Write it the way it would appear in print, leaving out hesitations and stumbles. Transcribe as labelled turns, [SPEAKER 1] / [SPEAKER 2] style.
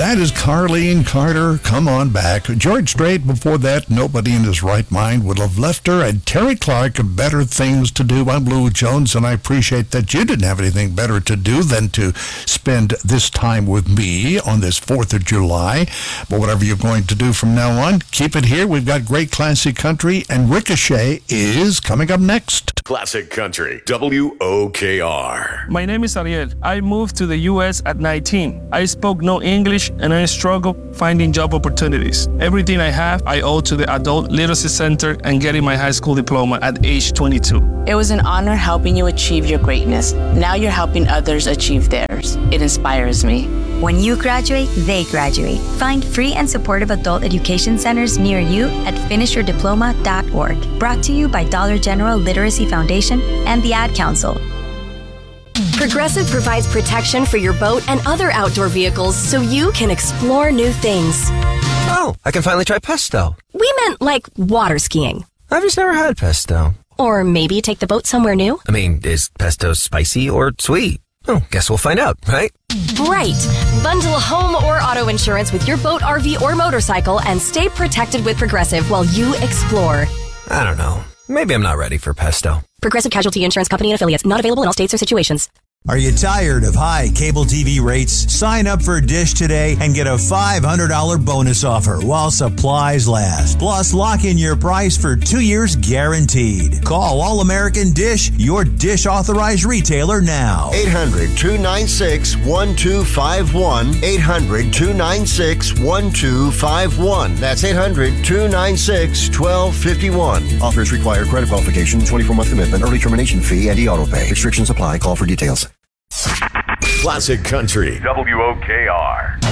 [SPEAKER 1] That is Carlene Carter, Come On Back. George Strait before that, Nobody in His Right Mind Would Have Left Her, and Terry Clark, Better Things to Do. I'm Lou Jones, and I appreciate that you didn't have anything better to do than to spend this time with me on this 4th of July. But whatever you're going to do from now on, keep it here. We've got great classic country, and Ricochet is coming up next.
[SPEAKER 2] Classic Country, WOKR.
[SPEAKER 3] My name is Ariel. I moved to the U.S. at 19. I spoke no English, and I struggled finding job opportunities. Everything I have, I owe to the Adult Literacy Center and getting my high school diploma at age 22.
[SPEAKER 4] It was an honor helping you achieve your greatness. Now you're helping others achieve theirs. It inspires me.
[SPEAKER 5] When you graduate, they graduate. Find free and supportive adult education centers near you at finishyourdiploma.org. Brought to you by Dollar General Literacy Foundation and the Ad Council.
[SPEAKER 6] Progressive provides protection for your boat and other outdoor vehicles so you can explore new things.
[SPEAKER 7] Oh, I can finally try pesto.
[SPEAKER 6] We meant like water skiing.
[SPEAKER 7] I've just never had pesto.
[SPEAKER 6] Or maybe take the boat somewhere new.
[SPEAKER 7] I mean, is pesto spicy or sweet? Oh, guess we'll find out, right?
[SPEAKER 6] Right. Bundle home or auto insurance with your boat, RV, or motorcycle and stay protected with Progressive while you explore.
[SPEAKER 7] I don't know. Maybe I'm not ready for pesto.
[SPEAKER 6] Progressive Casualty Insurance Company and affiliates. Not available in all states or situations.
[SPEAKER 8] Are you tired of high cable TV rates? Sign up for Dish today and get a $500 bonus offer while supplies last. Plus, lock in your price for 2 years guaranteed. Call All American Dish, your Dish authorized retailer now.
[SPEAKER 9] 800-296-1251. 800-296-1251. That's 800-296-1251. Offers require credit qualification, 24-month commitment, early termination fee, and e-auto pay. Restrictions apply. Call for details.
[SPEAKER 2] Classic Country, WOKR.